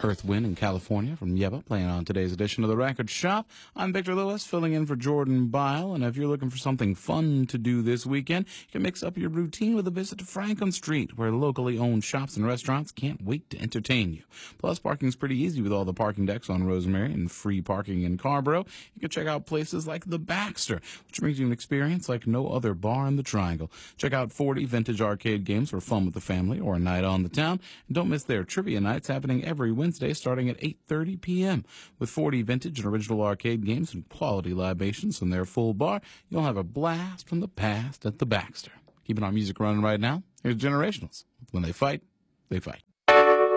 Earth, Wind in California from Yeba, playing on today's edition of The Record Shop. I'm Victor Lewis, filling in for Jordan Bile, and if you're looking for something fun to do this weekend, you can mix up your routine with a visit to Franklin Street, where locally owned shops and restaurants can't wait to entertain you. Plus, parking's pretty easy with all the parking decks on Rosemary and free parking in Carborough. You can check out places like the Baxter, which brings you an experience like no other bar in the Triangle. Check out 40 vintage arcade games for fun with the family or a night on the town. And don't miss their trivia nights happening every Wednesday starting at 8:30 p.m. With 40 vintage and original arcade games and quality libations from their full bar, you'll have a blast from the past at the Baxter. Keeping our music running right now, here's Generationals. When they fight, they fight.